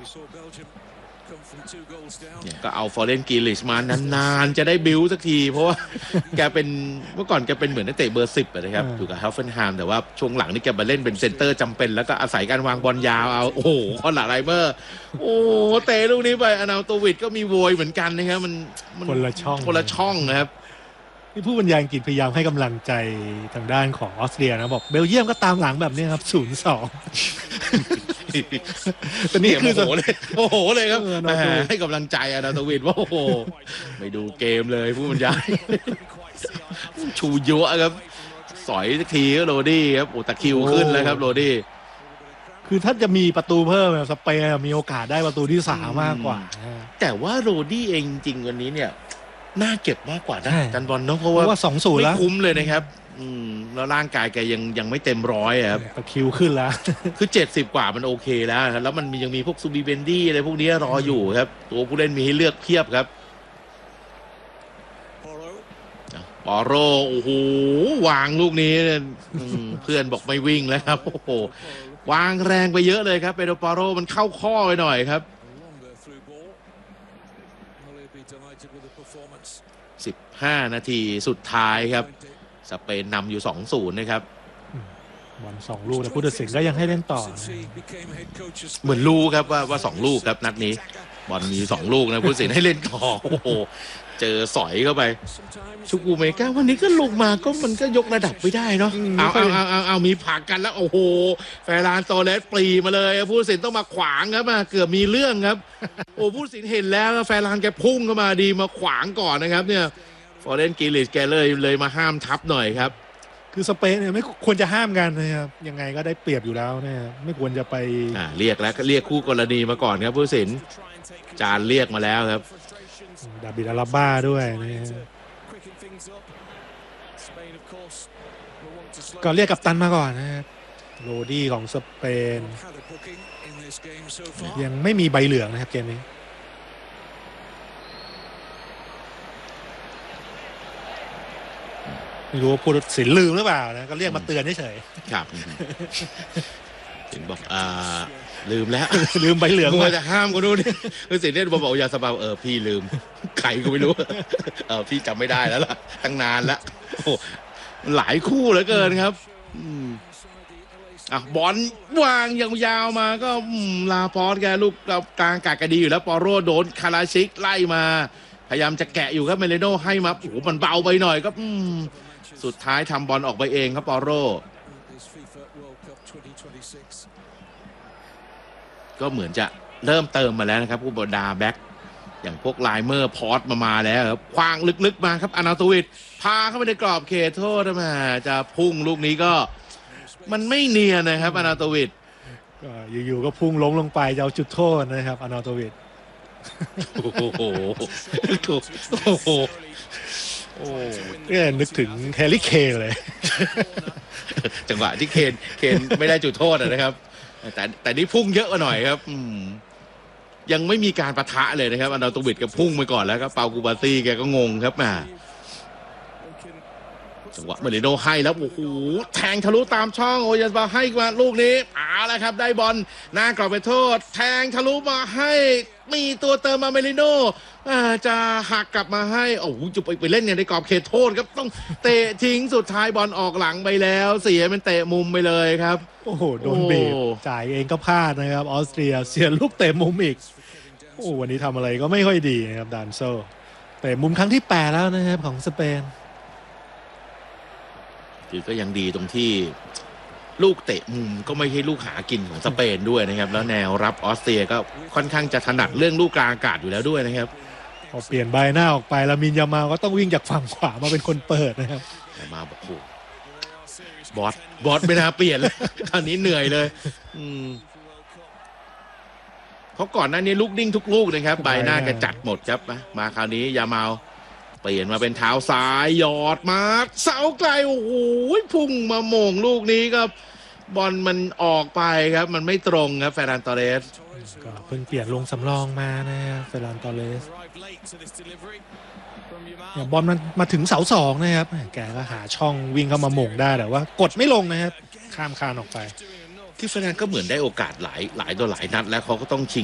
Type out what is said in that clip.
ก็เอาฟอร์เรนกีลิชมานานๆจะได้บิวสักทีเพราะว่าแกเป็นเมื่อก่อนแกเป็นเหมือนนักเตะเบอร์10นะครับอยู่กับเฮลเฟนไฮม์แต่ว่าช่วงหลังนี่แกมาเล่นเป็นเซนเตอร์จำเป็นแล้วก็อาศัยการวางบอลยาวเอาโอ้โหคอนหลาไรเมอร์โอ้เตะลูกนี้ไปอนาโตวิดก็มีโวยเหมือนกันนะครับมันคนละช่องนะครับที่ผู้บรรยายอังกฤษพยายามให้กำลังใจทางด้านของออสเตรียนะบอกเบลเยียมก็ตามหลังแบบนี้ครับ 0-2 แต่นี่คือโอ้โหเลยครับให้กำลังใจอนาโตวิดว่าโอ้โหไม่ดูเกมเลยผู้บรรยายชูเยอะครับสอยสักทีก็โรดี้ครับโอ้ตะคิวขึ้นแล้วครับโรดี้คือถ้าจะมีประตูเพิ่มสเปนมีโอกาสได้ประตูที่3มากกว่าแต่ว่าโรดี้เองจริงวันนี้เนี่ยน่าเก็บมากกว่านะจันบอลเนาะเพราะว่า 2-0 แล้วไม่คุ้มเลยนะครับแล้วร่างกายแกยังไม่เต็มร้อยครับตะคิวขึ้นแล้วคือ70กว่ามันโอเคแล้วครับแล้วมันยังมีพวกซูบิเบนดี้อะไรพวกนี้รออยู่ครับตัวผู้เล่นมีให้เลือกเพียบครับปอโรโอ้โหวางลูกนี้เพื่อนบอกไม่วิ่งแล้วครับโอ้โหวางแรงไปเยอะเลยครับเปโดรปอโรมันเข้าข้อไปหน่อยครับ15 นาทีสุดท้ายครับสเปนนำอยู่ 2-0 นะครับบอล2 ลูกแต่ผู้ตัดสินก็ยังให้เล่นต่อเหมือนรู้ครับว่า2 ลูกครับนัดนี้บอลมี2 ลูกนะผู้ตัดสินให้เล่นต่อโอ้โหเจอสอยเข้าไปชูกูเมกาวันนี้ก็ลงมาก็มันก็ยกระดับไม่ได้เนาะเอามีผลักกันแล้วโอ้โหแฟรานโตเลสปรีมาเลยผู้ตัดสินต้องมาขวางครับมาเกือบมีเรื่องครับโอ้ผู้ตัดสินเห็นแล้วแฟรานแกพุ่งเข้ามาดีมาขวางก่อนนะครับเนี่ยฟอร์เรนกีลิชแกเลยมาห้ามทับหน่อยครับคือสเปนเนี่ยไม่ควรจะห้ามกันนะครับยังไงก็ได้เปรียบอยู่แล้วเนี่ยไม่ควรจะไปเรียกแล้วก็เรียกคู่กรณีมาก่อนครับผู้ตัดสินจานเรียกมาแล้วครับดาบิดอาราบ้าด้วยนะก็เรียกกัปตันมาก่อนนะครับโรดี้ของสเปนยังไม่มีใบเหลืองนะครับเกมนี้ไม่รู้ว่าผู้ตัดสินลืมหรือเปล่านะก็เรียกมาเตือนเฉยๆครับถึงบอกลืมแล้วลืมใบเหลืองมัวจะห้ามกูดูดิคือสิเนี่ยบอกอย่าสบายพี่ลืมใครก็ไม่รู้พี่จำไม่ได้แล้วล่ะตั้งนานแล้วโอ้หลายคู่เหลือเกินครับบอลวางยาวๆมาก็ลาปอสแกลูกกลางกากดีอยู่แล้วปอโรโดนคาราชิกไล่มาพยายามจะแกะอยู่ครับเมเลโนให้มาโอ้โหมันเบาไปหน่อยก็สุดท้ายทำบอลออกไปเองครับปอโรก็เหมือนจะเริ่มเติมมาแล้วนะครับผู้บดาแบ็กอย่างพวกไลเมอร์พอร์ตมาแล้วครับคว้างลึกๆมาครับอนาโตวิดพาเข้าไปในกรอบเขตโทษมาจะพุ่งลูกนี้ก็มันไม่เนียนนะครับอนาโตวิดก็อยู่ๆก็พุ่งล้มลงไปจะเอาจุดโทษนะครับอนาโตวิดโอ้โหนึกถึงแฮร์รี่เคนเลยจังหวะที่เคนไม่ได้จุดโทษนะครับแต่นี่พุ่งเยอะกว่าหน่อยครับยังไม่มีการปะทะเลยนะครับอนาโตวิดก็พุ่งไปก่อนแล้วครับเปากูบาซี่แกก็งงครับจังหวะเมลิโนให้แล้วโอ้โหแทงทะลุตามช่องโอยันบาให้มาลูกนี้แล้วครับได้บอลหน้ากรอบไปโทษแทงทะลุมาให้มีตัวเติมมาเมลิโนจะหักกลับมาให้โอ้โหจะไปเล่นในกรอบเขตโทษครับต้องเตะทิ้งสุดท้ายบอลออกหลังไปแล้วเสียเป็นเตะมุมไปเลยครับโอ้โหโดนบีบจ่ายเองก็พลาดนะครับออสเตรียเสียลูกเตะมุมอีกโอ้วันนี้ทำอะไรก็ไม่ค่อยดีนะครับดานโซเตะมุมครั้งที่8แล้วนะครับของสเปนคือก็ยังดีตรงที่ลูกเตะมุมก็ไม่ใช่ลูกหากินของสเปนด้วยนะครับแล้วแนวรับออสเตรียก็ค่อนข้างจะถนัดเรื่องลูกกลางอากาศอยู่แล้วด้วยนะครับพอเปลี่ยนใบหน้าออกไปแล้วมินยามาก็ต้องวิ่งจากฝั่งขวามาเป็นคนเปิดนะครับมาบอกโอ้บอสไม่น่าเปลี่ยนเลยตอนนี้เหนื่อยเลยเพราะก่อนหน้านี้ลูกดิ้งทุกลูกนะครับใบหน้าแกจัดหมดครับมาคราวนี้ยามาเปลี่ยนมาเป็นเท้าซ้ายหยอดมาเสาไกลโอ้โหพุ่งมาโมงลูกนี้ก็บอลมันออกไปครับมันไม่ตรงครับเฟรานตอเรสก็เพิ่งเปลี่ยนลงสำรองมานะเฟรานตอเรสบอลมันมาถึงเสา2นะครับแกก็หาช่องวิ่งเข้ามาโมงได้แต่ว่ากดไม่ลงนะครับข้ามคานออกไปที่เฟรนก็เหมือนได้โอกาสหลายต่อหลายนัดแล้วเขาก็ต้องชิง